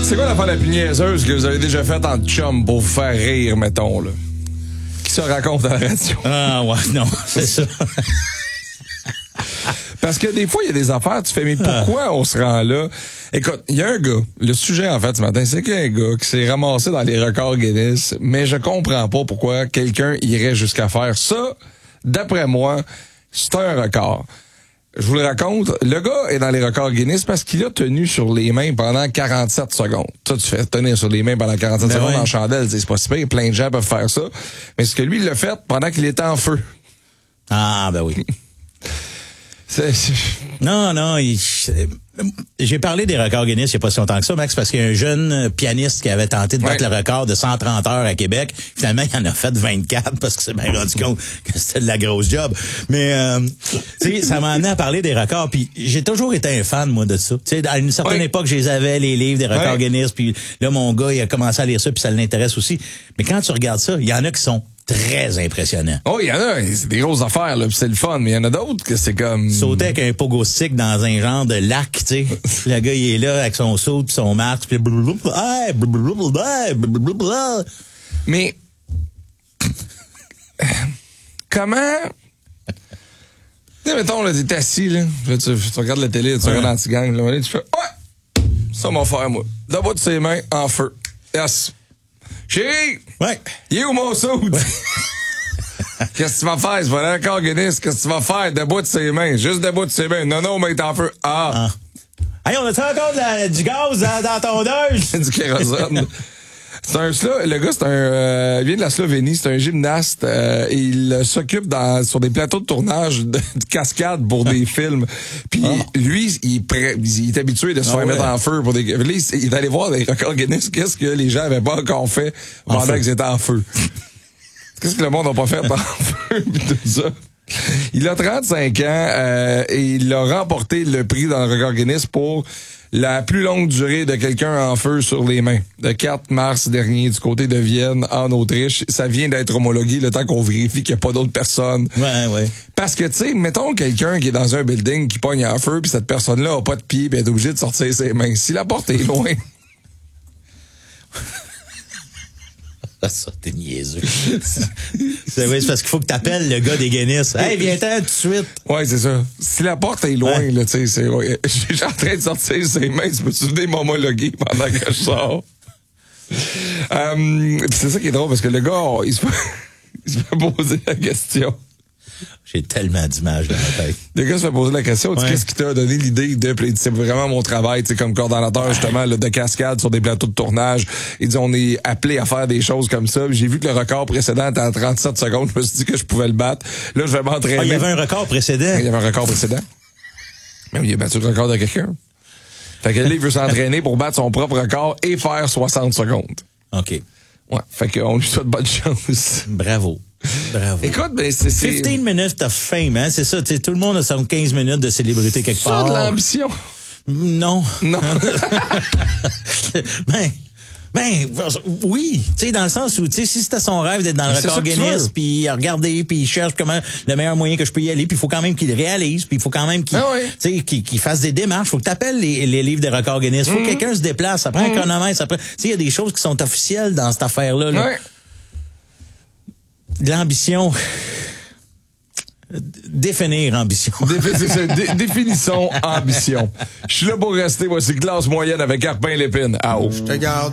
C'est quoi l'affaire la plus niaiseuse que vous avez déjà faite en chum pour vous faire rire, mettons, là? Qui se raconte à la radio? Ah, ouais, non, c'est ça. Parce que des fois, il y a des affaires, tu fais, mais pourquoi on se rend là? Écoute, il y a un gars, le sujet, en fait, ce matin, c'est qu'il y a un gars qui s'est ramassé dans les records Guinness, mais je comprends pas pourquoi quelqu'un irait jusqu'à faire ça. D'après moi, c'est un record. Je vous le raconte, le gars est dans les records Guinness parce qu'il a tenu sur les mains pendant 47 secondes. Toi, tu fais tenir sur les mains pendant 47 secondes en chandelle, c'est pas si pire, plein de gens peuvent faire ça. Mais ce que lui, il l'a fait pendant qu'il était en feu. Ah, ben oui. Non, j'ai parlé des records Guinness il n'y a pas si longtemps que ça, Max, parce qu'il y a un jeune pianiste qui avait tenté de battre le record de 130 heures à Québec. Finalement, il en a fait 24 parce que c'est bien rendu compte que c'était de la grosse job. Mais, tu sais, ça m'a amené à parler des records. Puis j'ai toujours été un fan, moi, de ça. Tu sais, à une certaine époque, je les avais, les livres des records Guinness. Puis là, mon gars, il a commencé à lire ça, puis ça l'intéresse aussi. Mais quand tu regardes ça, il y en a qui sont très impressionnant. Oh, il y en a, c'est des grosses affaires, là, pis c'est le fun, mais il y en a d'autres que c'est comme... Sauter avec un pogo stick dans un genre de lac, tu sais. Le gars, il est là avec son saut pis son masque, pis mais... comment... Tu sais, mettons, là, t'es assis, là, tu regardes la télé, tu regardes l'anti-gang, là, tu fais, ouais, ça m'a fait, moi. D'abord de ses mains, en feu. Yes. Chérie! Ouais. Il est où mon saut? Qu'est-ce que tu vas faire? C'est pas d'accord, Guinness. Qu'est-ce que tu vas faire? Debout de ses mains. Juste debout de ses mains. Non, mais il est en feu. Ah. Hey, on a-tu encore du gaz dans ton tondeuse? Du kérosène. Le gars, il vient de la Slovénie, c'est un gymnaste. Il s'occupe sur des plateaux de tournage de cascade pour des films. Puis lui, il est habitué de se faire mettre en feu pour des. Là, il est allé voir les records Guinness. Qu'est-ce que les gens avaient pas encore fait pendant qu'ils étaient en feu? Qu'est-ce que le monde n'a pas fait en feu? Tout ça. Il a 35 ans et il a remporté le prix dans le record Guinness pour la plus longue durée de quelqu'un en feu sur les mains. Le 4 mars dernier, du côté de Vienne, en Autriche. Ça vient d'être homologué le temps qu'on vérifie qu'il n'y a pas d'autres personnes. Ouais. Parce que, tu sais, mettons quelqu'un qui est dans un building qui pogne en feu, puis cette personne-là a pas de pied, puis elle est obligée de sortir ses mains. Si la porte est loin... Ça, t'es niaiseux. C'est parce qu'il faut que t'appelles le gars des Guinness. Hey, viens-t'en tout de suite. Ouais, c'est ça. Si la porte est loin, là, tu sais, je suis en train de sortir ses mains, tu peux-tu venir m'homologuer pendant que je sors? C'est ça qui est drôle, parce que le gars, il se fait poser la question. J'ai tellement d'images dans ma tête. Le gars se fait poser la question, qu'est-ce qui t'a donné l'idée de... C'est vraiment mon travail, tu sais, comme coordonnateur, justement, là, de cascade sur des plateaux de tournage. Il dit, on est appelé à faire des choses comme ça. J'ai vu que le record précédent était à 37 secondes. Je me suis dit que je pouvais le battre. Là, je vais m'entraîner. Il y avait un record précédent? Il y avait un record précédent. Même il a battu le record de quelqu'un. Fait que là, il veut s'entraîner pour battre son propre record et faire 60 secondes. OK. Ouais. Fait qu'on lui souhaite bonne chance. Bravo. Écoute, ben c'est 15 minutes of fame, hein, c'est ça. Tout le monde a son 15 minutes de célébrité quelque part. Ça de l'ambition. Non. Ben, oui, tu sais, dans le sens où, tu sais, si c'était son rêve d'être dans le record Guinness, puis regarder, puis il cherche comment le meilleur moyen que je peux y aller, puis il faut quand même qu'il réalise, puis il faut quand même qu'il, tu sais, qu'il fasse des démarches. Faut que t'appelles les livres des records Guinness. Faut que quelqu'un se déplace. Ça prend un chronomètre. Tu sais, il y a des choses qui sont officielles dans cette affaire-là. Là. Ouais. L'ambition. Définir ambition. Définissons ambition. Je suis là pour rester. Voici classe moyenne avec Carpin Lépine. Ah, Je te garde.